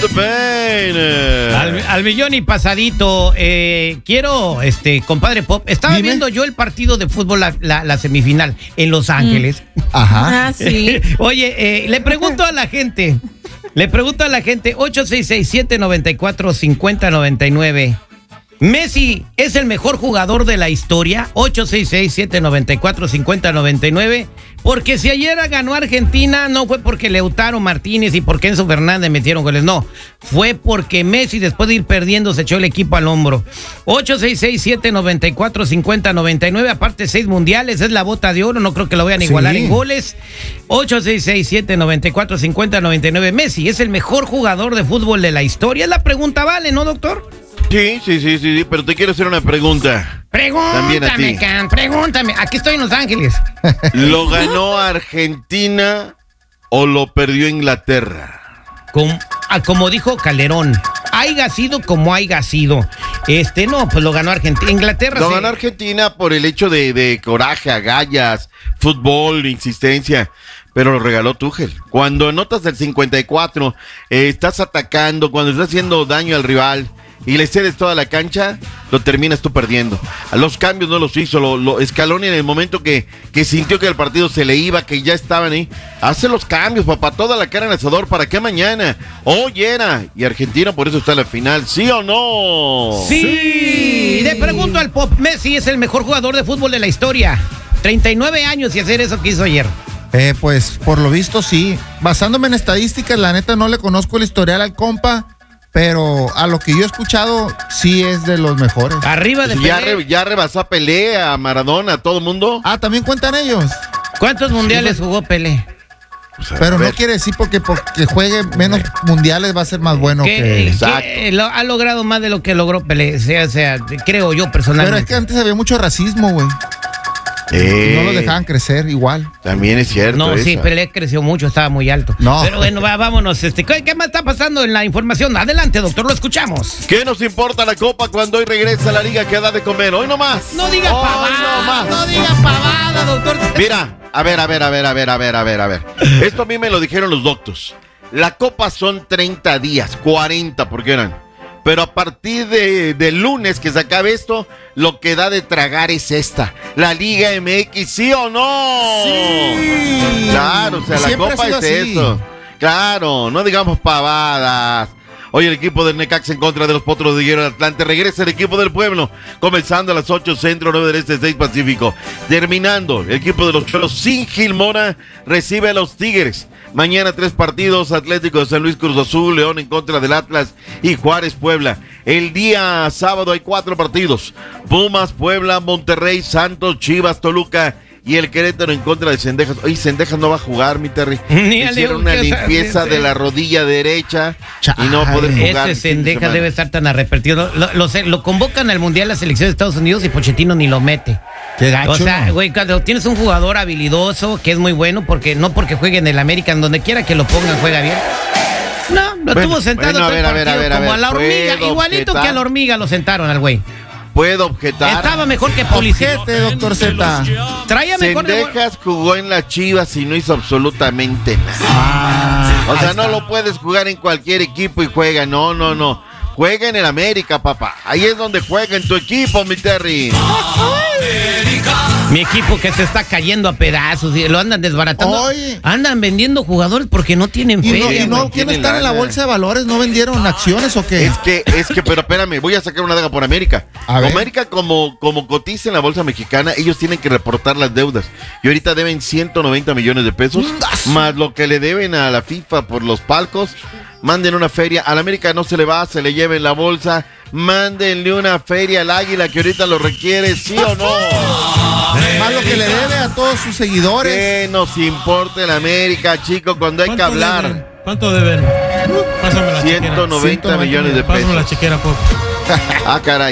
the pain. Al millón y pasadito. Quiero, compadre Pop, estaba viendo yo el partido de fútbol, la semifinal en Los Ángeles. Ajá. Ah, sí. Oye, le pregunto a la gente, 866-794-5099. ¿Messi es el mejor jugador de la historia? 866-794-5099. Porque si ayer ganó Argentina, no fue porque Lautaro Martínez y porque Enzo Fernández metieron goles, no. Fue porque Messi, después de ir perdiendo, se echó el equipo al hombro. 866-794-5099. Aparte, 6 mundiales, es la bota de oro, no creo que lo vayan a igualar en goles. 866-794-5099. Messi es el mejor jugador de fútbol de la historia. Es la pregunta, ¿vale, no, doctor? Sí, pero te quiero hacer una pregunta. Pregúntame, Can, pregúntame. Aquí estoy en Los Ángeles. ¿Lo ganó Argentina o lo perdió Inglaterra? Como dijo Calderón, haya sido como haya sido. No, pues lo ganó Argentina. Inglaterra lo ganó Argentina por el hecho de coraje, agallas, fútbol, insistencia. Pero lo regaló Tuchel. Cuando anotas el 54, estás atacando, cuando estás haciendo daño al rival y le cedes toda la cancha, lo terminas tú perdiendo. Los cambios no los hizo, lo Scaloni en el momento que sintió que el partido se le iba, que ya estaban ahí, hace los cambios, papá, toda la cara en el asador, ¿para qué mañana? Hoy era, y Argentina por eso está en la final, ¿sí o no? Sí. Le pregunto al Pop, ¿Messi es el mejor jugador de fútbol de la historia? 39 años y hacer eso que hizo ayer. Pues por lo visto sí. Basándome en estadísticas, la neta no le conozco el historial al compa, pero a lo que yo he escuchado, sí es de los mejores. Arriba de Pelé. Ya rebasó a Pelé, a Maradona, a todo el mundo. Ah, ¿también cuentan ellos? ¿Cuántos mundiales jugó Pelé? Pero no quiere decir porque juegue menos mundiales va a ser más bueno que... Exacto. Ha logrado más de lo que logró Pelé, o sea, creo yo personalmente. Pero es que antes había mucho racismo, güey. No lo dejaban crecer igual. También es cierto. No, esa. sí, Pelé creció mucho, estaba muy alto. No. Pero bueno, vámonos. ¿Qué más está pasando en la información? Adelante, doctor, lo escuchamos. ¿Qué nos importa la Copa cuando hoy regresa a la liga que da de comer? Hoy nomás. No diga pavada, no diga pavada, doctor. Mira, a ver. Esto a mí me lo dijeron los doctores. La Copa son 30 días, 40 porque eran. Pero a partir del lunes que se acabe esto, lo que da de tragar es esta. La Liga MX, ¿sí o no? Sí. Claro, o sea, la Copa es eso. Claro, no digamos pavadas. Hoy el equipo del Necaxa en contra de los Potros de Hierro del Atlante. Regresa el equipo del Pueblo, comenzando a las 8 centro, 9 del este, 6 pacífico. Terminando, el equipo de los Cholos sin Gil Mora recibe a los Tigres. Mañana 3 partidos, Atlético de San Luis, Cruz Azul, León en contra del Atlas y Juárez, Puebla. El día sábado hay 4 partidos. Pumas, Puebla, Monterrey, Santos, Chivas, Toluca y el Querétaro en contra de Cendejas. Oye, Cendejas no va a jugar, mi Terry. Hicieron una limpieza de la rodilla derecha y no va a poder jugar. Ese Cendejas debe estar tan arrepentido. Lo convocan al Mundial de la Selección de Estados Unidos y Pochettino ni lo mete. Qué gacho. O sea, güey, cuando tienes un jugador habilidoso que es muy bueno, no porque juegue en el American, donde quiera que lo pongan, juega bien. No, lo tuvo sentado todo el partido como a la hormiga, igualito que a la hormiga lo sentaron al güey. Puedo objetar. Estaba mejor que Pulisic, doctor Z. Traía mejor. Cendejas jugó en las Chivas y no hizo absolutamente nada. O sea, no lo puedes jugar en cualquier equipo y juega. No. Juega en el América, papá. Ahí es donde juega en tu equipo, mi Terry. Mi equipo que se está cayendo a pedazos y lo andan desbaratando. Oye. Andan vendiendo jugadores porque no tienen feria. ¿Quién están en la bolsa de valores? ¿No vendieron acciones o qué? Es que, pero espérame, voy a sacar una daga por América. América, como cotiza en la bolsa mexicana, ellos tienen que reportar las deudas. Y ahorita deben 190 millones de pesos, más lo que le deben a la FIFA por los palcos. Manden una feria, al América no se le va, se le lleva en la bolsa. Mándenle una feria al Águila que ahorita lo requiere, ¿sí o no? Más lo que le debe a todos sus seguidores. ¿Qué nos importa el América, chicos, cuando hay que hablar? Deben? ¿Cuánto deben? Pásame la 190 millones de pesos. Pásame la chequera, Pop. Ah, caray.